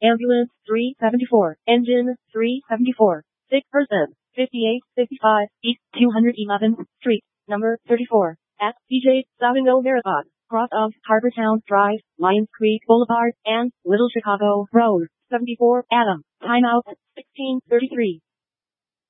Ambulance 374. Engine 374. Sick person 5855 East 211th Street, number 34. At DJ Savino Marathon, cross of Harbortown Drive, Lions Creek Boulevard, and Little Chicago Road, 74 Adam. Timeout 16:33.